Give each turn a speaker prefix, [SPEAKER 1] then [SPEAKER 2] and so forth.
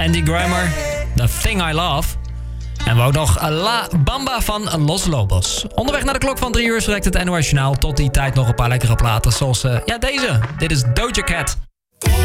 [SPEAKER 1] Andy Grammer, The Thing I Love. En we ook nog La Bamba van Los Lobos. Onderweg naar de klok van 3 uur direct het NOS Journaal. Tot die tijd nog een paar lekkere platen zoals deze. Dit is Doja Cat.